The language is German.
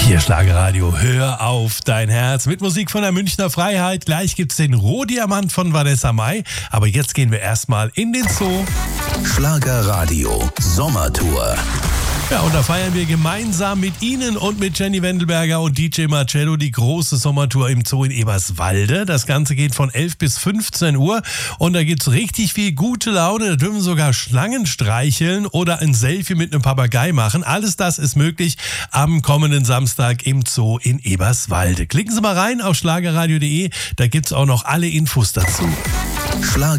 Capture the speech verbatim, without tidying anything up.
Hier Schlagerradio, hör auf dein Herz mit Musik von der Münchner Freiheit. Gleich gibt's den Rohdiamant von Vanessa Mai. Aber jetzt gehen wir erstmal in den Zoo. Schlagerradio Sommertour. Ja, und da feiern wir gemeinsam mit Ihnen und mit Jenny Wendelberger und D J Marcello die große Sommertour im Zoo in Eberswalde. Das Ganze geht von elf bis fünfzehn Uhr und da gibt's richtig viel gute Laune. Da dürfen sogar Schlangen streicheln oder ein Selfie mit einem Papagei machen. Alles das ist möglich am kommenden Samstag im Zoo in Eberswalde. Klicken Sie mal rein auf schlagerradio punkt de, da gibt's auch noch alle Infos dazu. Schlager